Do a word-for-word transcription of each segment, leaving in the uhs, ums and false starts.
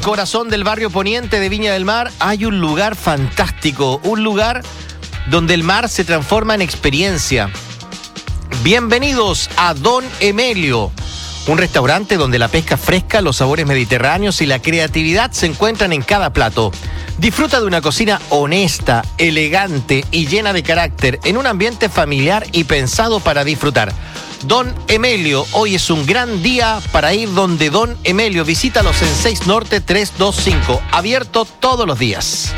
corazón del barrio poniente de Viña del Mar hay un lugar fantástico, un lugar donde el mar se transforma en experiencia. Bienvenidos a Don Emelio, un restaurante donde la pesca fresca, los sabores mediterráneos y la creatividad se encuentran en cada plato. Disfruta de una cocina honesta, elegante y llena de carácter en un ambiente familiar y pensado para disfrutar. Don Emelio, hoy es un gran día para ir donde Don Emelio. Visítalos en seis Norte trescientos veinticinco, abierto todos los días.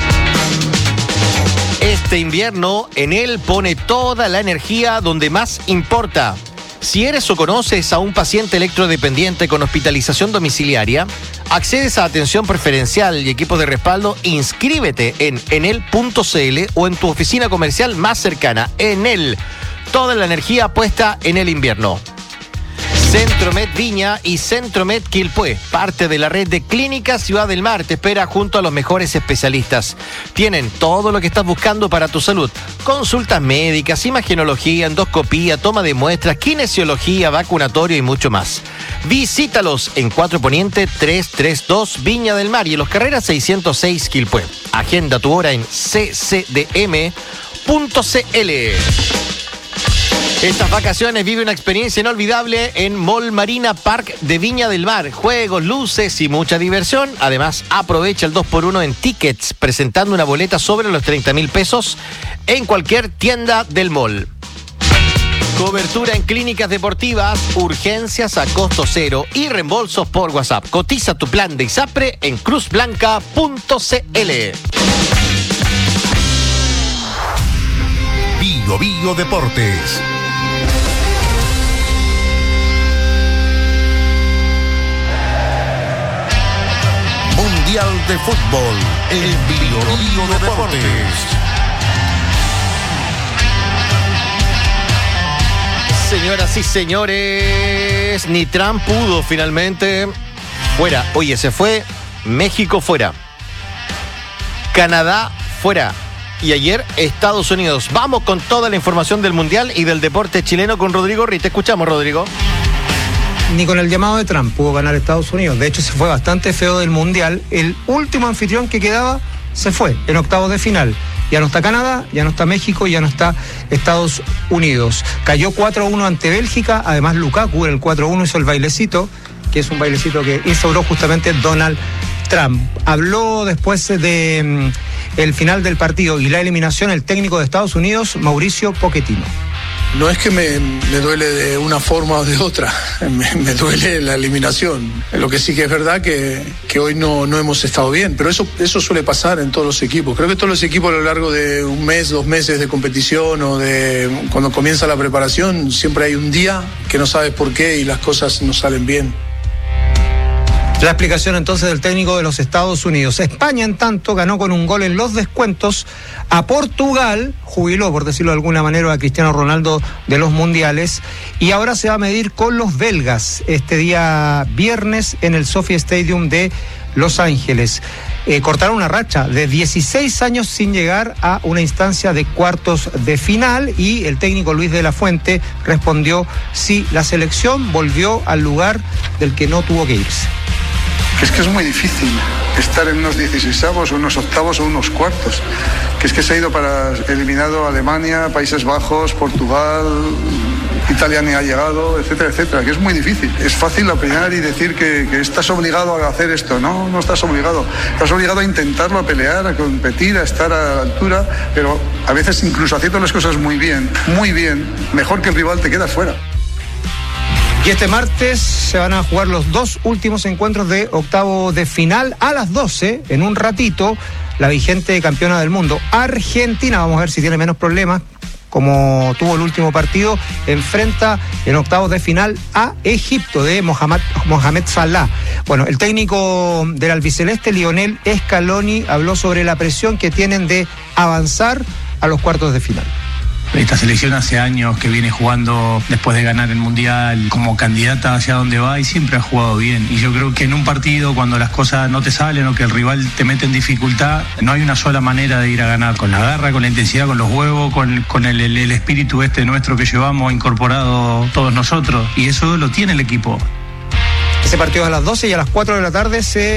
Este invierno, Enel pone toda la energía donde más importa. Si eres o conoces a un paciente electrodependiente con hospitalización domiciliaria, accedes a atención preferencial y equipos de respaldo, inscríbete en enel punto c l o en tu oficina comercial más cercana. Enel, toda la energía puesta en el invierno. Centromed Viña y Centromed Quilpué, parte de la red de Clínicas Ciudad del Mar, te espera junto a los mejores especialistas. Tienen todo lo que estás buscando para tu salud. Consultas médicas, imagenología, endoscopía, toma de muestras, kinesiología, vacunatorio y mucho más. Visítalos en Cuatro Poniente trescientos treinta y dos Viña del Mar y en Los Carreras seiscientos seis Quilpué. Agenda tu hora en c c d m punto c l. Estas vacaciones vive una experiencia inolvidable en Mall Marina Park de Viña del Mar. Juegos, luces y mucha diversión. Además, aprovecha el dos por uno en tickets, presentando una boleta sobre los treinta mil pesos en cualquier tienda del mall. Cobertura en clínicas deportivas, urgencias a costo cero y reembolsos por WhatsApp. Cotiza tu plan de ISAPRE en cruz blanca punto c l. Bio Bio Deportes. Mundial de Fútbol en Bio Bio Deportes. Señoras y señores, ni Trump pudo finalmente. Fuera. Oye, se fue México fuera. Canadá fuera. Y ayer Estados Unidos. Vamos con toda la información del Mundial y del deporte chileno con Rodrigo Ri. Te escuchamos, Rodrigo. Ni con el llamado de Trump pudo ganar Estados Unidos. De hecho, se fue bastante feo del Mundial. El último anfitrión que quedaba se fue en octavos de final. Ya no está Canadá, ya no está México, ya no está Estados Unidos. Cayó cuatro a uno ante Bélgica. Además, Lukaku en el cuatro a uno hizo el bailecito, que es un bailecito que instauró justamente Donald Trump. Habló después de mm, el final del partido y la eliminación el técnico de Estados Unidos, Mauricio Pochettino. No es que me, me duele de una forma o de otra, me, me duele la eliminación. Lo que sí que es verdad que, que hoy no, no hemos estado bien, pero eso, eso suele pasar en todos los equipos. Creo que todos los equipos a lo largo de un mes, dos meses de competición o de cuando comienza la preparación, siempre hay un día que no sabes por qué y las cosas no salen bien. La explicación entonces del técnico de los Estados Unidos. España, en tanto, ganó con un gol en los descuentos a Portugal, jubiló, por decirlo de alguna manera, a Cristiano Ronaldo de los mundiales, y ahora se va a medir con los belgas este día viernes en el Sophie Stadium de Los Ángeles. Eh, cortaron una racha de dieciséis años sin llegar a una instancia de cuartos de final, y el técnico Luis de la Fuente respondió: sí, la selección volvió al lugar del que no tuvo que irse. Es que es muy difícil estar en unos dieciseisavos o unos octavos o unos cuartos. Que es que se ha ido para eliminado Alemania, Países Bajos, Portugal, Italia ni ha llegado, etcétera, etcétera. Que es muy difícil. Es fácil opinar y decir que, que estás obligado a hacer esto. No, no estás obligado. Estás obligado a intentarlo, a pelear, a competir, a estar a la altura, pero a veces incluso haciendo las cosas muy bien, muy bien, mejor que el rival te quedas fuera. Y este martes se van a jugar los dos últimos encuentros de octavo de final a las doce, en un ratito, la vigente campeona del mundo, Argentina. Vamos a ver si tiene menos problemas, como tuvo el último partido, enfrenta en octavos de final a Egipto de Mohamed, Mohamed Salah. Bueno, el técnico del albiceleste, Lionel Scaloni, habló sobre la presión que tienen de avanzar a los cuartos de final. Esta selección hace años que viene jugando después de ganar el Mundial como candidata hacia donde va y siempre ha jugado bien. Y yo creo que en un partido, cuando las cosas no te salen o que el rival te mete en dificultad, no hay una sola manera de ir a ganar. Con la garra, con la intensidad, con los huevos, con, con el, el, el espíritu este nuestro que llevamos incorporado todos nosotros. Y eso lo tiene el equipo. Ese partido es a las doce y a las cuatro de la tarde se